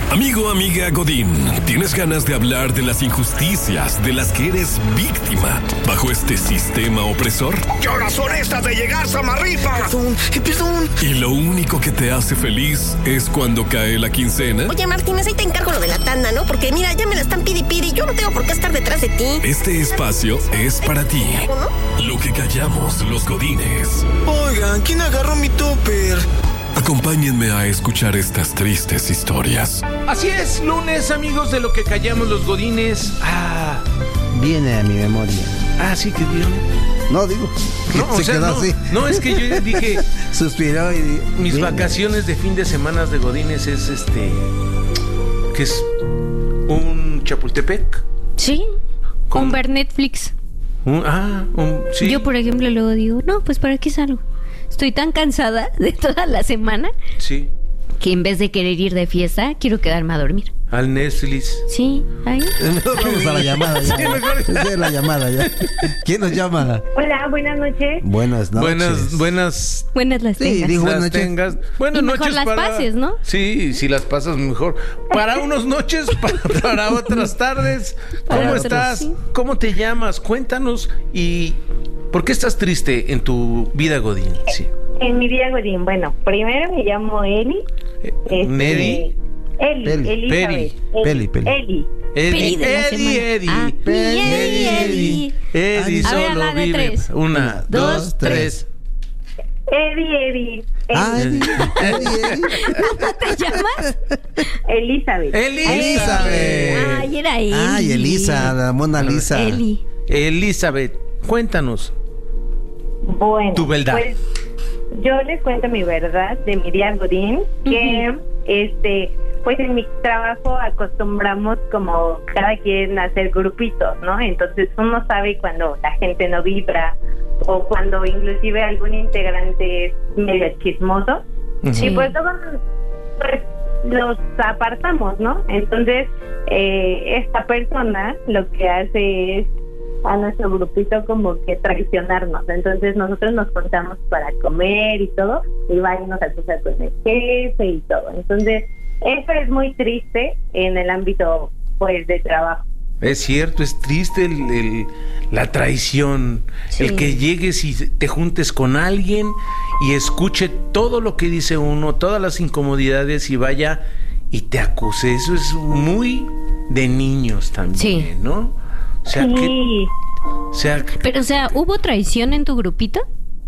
Amigo, amiga Godín, ¿tienes ganas de hablar de las injusticias de las que eres víctima bajo este sistema opresor? ¿Qué horas son estas de llegar, Samarripa? Perdón. ¿Y lo único que te hace feliz es cuando cae la quincena? Oye, Martínez, ahí te encargo lo de la tanda, ¿no? Porque mira, ya me la están pidi y yo no tengo por qué estar detrás de ti. Este espacio es para ti. ¿No? Lo que callamos los Godines. Oigan, ¿quién agarró mi topper? Acompáñenme a escuchar estas tristes historias. Así es, lunes, amigos de Lo que callamos los Godines. Viene a mi memoria. Sí, que vieron. No, digo, No, se quedó así. No, es que yo dije, Suspiró y... mis viene. vacaciones de fin de semana de Godines es que es un Chapultepec. Sí, ¿Cómo? con ver Netflix. Sí. Yo, por ejemplo, luego digo, no, pues ¿para qué salgo? Estoy tan cansada de toda la semana Sí, que en vez de querer ir de fiesta, quiero quedarme a dormir. al Netflix. Sí, ahí. Mejor vamos a la llamada ya. Sí, mejor. Esa es la llamada ya. ¿Quién nos llama? Hola, buenas noches. Buenas noches. Buenas Buenas las Sí, tengas. digo, las buenas noches. tengas. Buenas Y mejor noches las para... pases, ¿no? Sí, si las pasas mejor. Para unos noches, para otras tardes. ¿Cómo Para otros, estás? sí. ¿Cómo te llamas? Cuéntanos. ¿Y por qué estás triste en tu vida, Godín? Sí. En mi día, Godín. Bueno, primero me llamo Eli. ¿Neri? Elizabeth. Peli. Eli. Peli de la semana. Eddie A ver, solo a la de vive. tres. 1, 2, 3. Eddie. Ay, ¿Cómo te llamas? Elizabeth. Elizabeth. Ay, era Eli. Ay, Elisa, la Mona Lisa. Eli. Elizabeth, cuéntanos Bueno, tu verdad. pues yo les cuento mi verdad de mi día, Godín, que pues en mi trabajo acostumbramos como cada quien a hacer grupitos, ¿no? Entonces uno sabe cuando la gente no vibra o cuando inclusive algún integrante es medio chismoso. Sí. Y pues luego pues, los apartamos, ¿no? Entonces esta persona lo que hace es a nuestro grupito como que traicionarnos. Entonces nosotros nos juntamos para comer y todo, y vámonos a acusar con el jefe y todo. Entonces eso es muy triste en el ámbito pues de trabajo. Es cierto, es triste la traición, Sí. el que llegues y te juntes con alguien y escuche todo lo que dice uno, todas las incomodidades y vaya y te acuse. Eso es muy de niños también, Sí. ¿no? O sea, Sí. Pero, o sea, ¿hubo traición en tu grupito?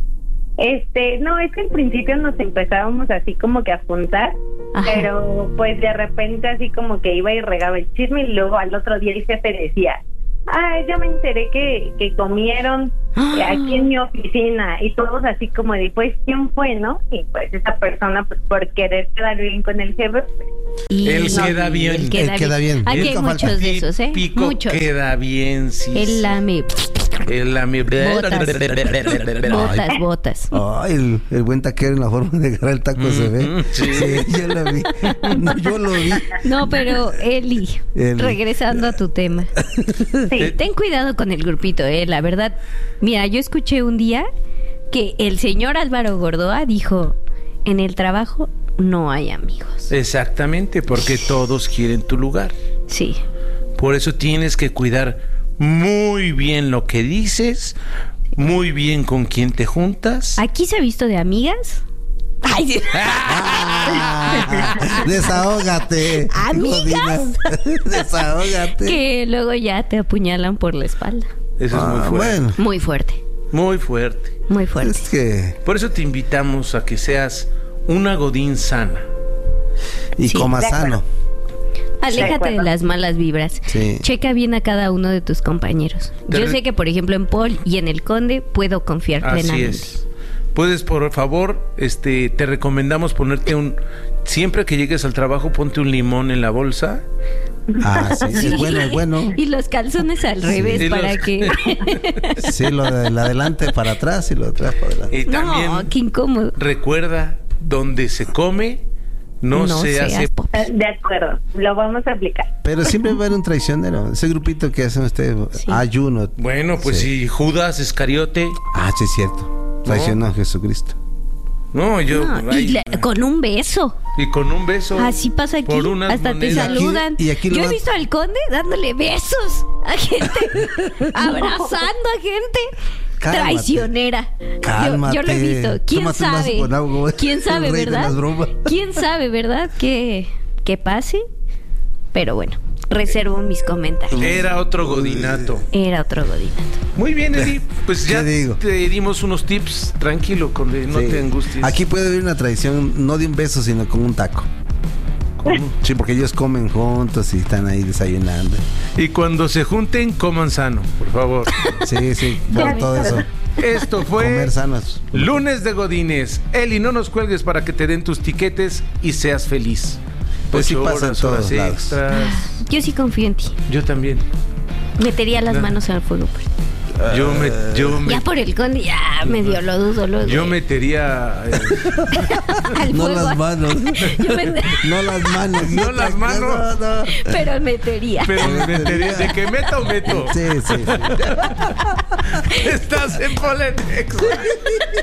No, es que al principio nos empezábamos así como que a juntar, Ajá. pero pues de repente así como que iba y regaba el chisme y luego al otro día el jefe decía, ya me enteré que comieron aquí en mi oficina, y todos así como de, pues, ¿quién fue, no? Y pues esa persona, pues por querer quedar bien con el jefe, pues, Él queda bien. Él queda bien. Aquí hay Nunca falta. muchos de esos, ¿eh? Pico Muchos. queda bien, sí. El lame. Botas. Ay, el buen taquero en la forma de agarrar el taco se ve. Sí. Yo lo vi. No, yo lo vi. No, pero Eli, regresando a tu tema. sí. Ten cuidado con el grupito, la verdad. Mira, yo escuché un día que el señor Álvaro Gordoa dijo, en el trabajo no hay amigos. Exactamente, porque todos quieren tu lugar. Sí. Por eso tienes que cuidar muy bien lo que dices, muy bien con quién te juntas. ¿Aquí se ha visto de amigas? Ay, sí. Desahógate. ¿Amigas? Desahógate. Que luego ya te apuñalan por la espalda. Eso es muy fuerte. Bueno, Muy fuerte, Muy fuerte. muy fuerte. es que... Por eso te invitamos a que seas una Godín sana. Y Sí, coma de acuerdo. sano. Aléjate acuerdo. de las malas vibras. Sí. Checa bien a cada uno de tus compañeros. Yo sé que, por ejemplo, en Paul y en el Conde puedo confiar Así plenamente. es. Puedes, por favor, te recomendamos ponerte siempre que llegues al trabajo, ponte un limón en la bolsa. Sí, es bueno, es bueno. Y los calzones al revés Y para los- que... Sí, lo de adelante para atrás y lo de atrás para adelante. Y también No, qué incómodo. recuerda, donde se come, no se seas hace... pop. De acuerdo, lo vamos a aplicar. Pero siempre va a haber un traicionero. Ese grupito que hacen ustedes, ayuno. Bueno, pues Sí. si Judas Iscariote... Sí, es cierto. Traicionó a Jesucristo. No, yo... No, ay, con un beso. y con un beso. Así pasa aquí. Por unas Hasta te monedas. saludan. Y aquí lo Yo he van- visto al conde dándole besos a gente, abrazando a gente. Cálmate. Traicionera. Cálmate. Yo lo he visto. ¿Quién Tómate un vaso sabe? con agua. ¿Quién sabe, El rey de verdad? las bromas. ¿Quién sabe, verdad? Que pase. Pero bueno, reservo mis comentarios. Era otro godinato. Era otro godinato. Muy bien, Eddie. Pues ya ¿Qué digo? te dimos unos tips. Tranquilo, conde, no Sí. te angusties. Aquí puede haber una tradición, no de un beso, sino con un taco. Sí, porque ellos comen juntos y están ahí desayunando. Y cuando se junten, coman sano, por favor. Sí, por todo eso. Esto fue Comer sanos. Lunes de Godines. Eli, no nos cuelgues para que te den tus tiquetes y seas feliz. Pues sí 8 pasa en horas, todos horas lados. extras. Yo sí confío en ti. Yo también. Metería las manos al fuego. Pues. Ya por el conde, ya medio lo dudo. Yo metería... al No fuego. las manos. Yo metería, No las manos. No las manos. No. pero metería. Pero metería... ¿De que meta o meto? Sí. Estás en Polenex.